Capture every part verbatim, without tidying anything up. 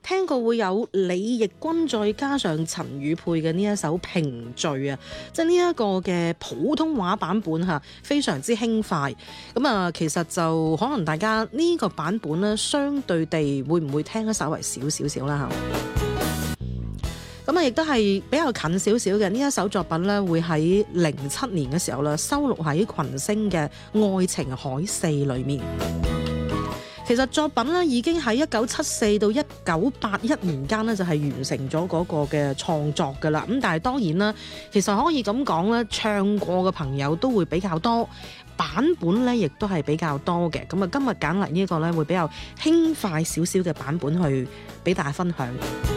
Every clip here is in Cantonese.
聽過會有李翊君再加上陳宇佩嘅呢一首《平序》啊，即係呢一個嘅普通話版本嚇，非常之輕快。咁啊，其實就可能大家呢個版本咧，相對地會唔會聽得稍微少少少啦嚇。咁啊，亦都係比較近少少嘅呢一首作品咧，會喺零七年嘅時候啦，收錄喺群星嘅《愛情海四》裏面。其實作品咧已經喺一九七四到一九八一年間咧，就係完成咗嗰個嘅創作噶啦。咁但係當然啦，其實可以咁講咧，唱過嘅朋友都會比較多，版本咧亦都係比較多嘅。咁啊，今日揀嚟呢個咧會比較輕快少少嘅版本去俾大家分享。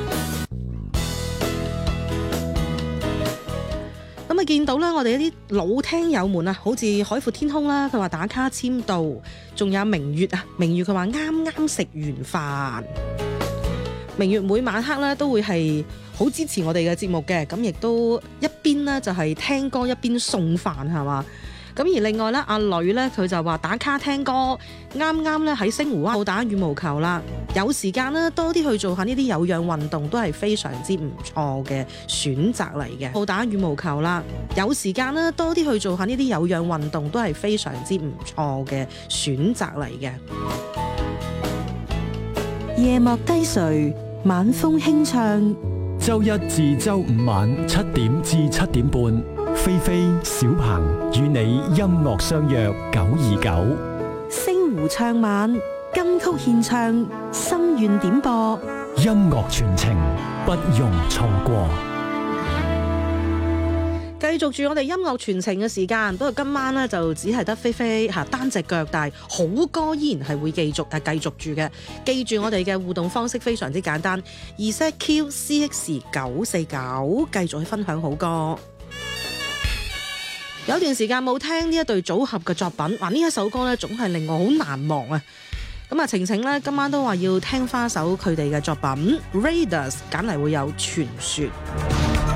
咁啊，見到啦，我哋一啲老聽友們啊，好似海闊天空啦，佢話打卡簽到，仲有明月啊，明月佢話啱啱食完飯。明月每晚黑咧都會係好支持我哋嘅節目嘅，咁亦都一邊呢就係聽歌一邊送飯係嘛。咁而另外咧，阿女咧佢就話打卡聽歌，啱啱咧喺星湖灣打羽毛球啦，有時間咧多啲去做下呢啲有氧運動都係非常之唔錯嘅選擇嚟嘅。好打羽毛球啦，有時間咧多啲去做下呢啲有氧運動都係非常之唔錯嘅選擇嚟嘅。 夜幕低垂，晚風輕唱， 周一至周五晚七點至七點半。菲菲小鵬與你音樂相約九二九， 星湖唱晚，金曲獻唱，心願點播， 音樂傳情不容錯過。 繼續住我哋音樂傳情嘅時間，不過今晚呢就只係得菲菲嚇單隻腳，但係好歌依然係會繼續誒繼續住嘅。記住我哋嘅互動方式非常之簡單，二 set Q C X 九四九，繼續去分享好歌。有段時間冇聽呢一對組合嘅作品，話呢一首歌咧總係令我好難忘啊！咁啊，晴晴咧今晚都話要聽翻首佢哋嘅作品 Raiders， 揀嚟會有傳說。